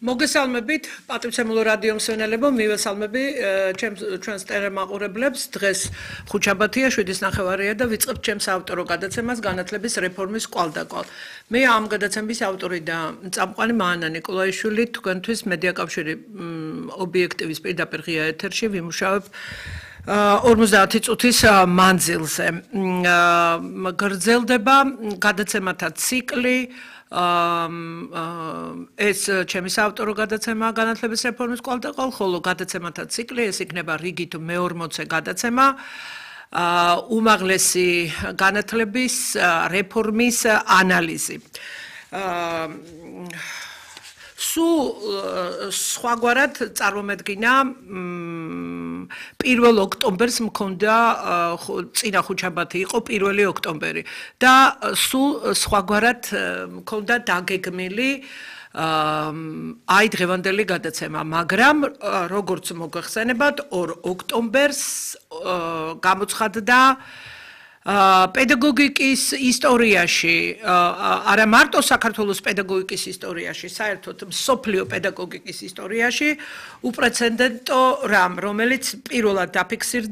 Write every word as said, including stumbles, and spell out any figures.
მოგესალმებით პატრიცემულო რადიო მსმენელებო, მივესალმები ჩვენს ტელემაყურებლებს. დღეს ხუთშაბათია, შვიდის ნახევარია და ვიწყებთ ჩემს ავტორო გადაცემას განათლების რეფორმის კვალდაკვალ. მე ამ გადაცემის ავტორი და წამყვანი მაანა ნიკოლაიშვილი, თქვენთვის მედიაკავშირი ობიექტივის პირდაპირ ღია ეთერში ვიმუშავებ ორმოცდაათი წუთის მანძილზე. გრძელდება გადაცემათა ციკლი. ეს ჩემის ავტორო გადაცემა განათლების რეფორმის კვალდაკვალ, ხოლო გადაცემათა ციკლი ეს იქნება რიგით მეორმოცე გადაცემა უმაღლესი განათლების რეფორმის ანალიზი. სულ სხვაგვარად წარმომედგინა პირველ ოქტომბერს მქონდა წინა ხუთშაბათი იყო პირველი ოქტომბერი და სულ სხვაგვარად მქონდა დაგეგმილი აი დღევანდელი გადაცემა, მაგრამ როგორც მოგეხსენებათ, ორ ოქტომბერს გამოცხადდა პედაგოგიკის ისტორიაში, არა მარტო საქართველოს პედაგოგიკის ისტორიაში, საერთოდ მსოფლიო პედაგოგიკის ისტორიაში უპრეცედენტო რამ, რომელიც პირველად დაფიქსირდა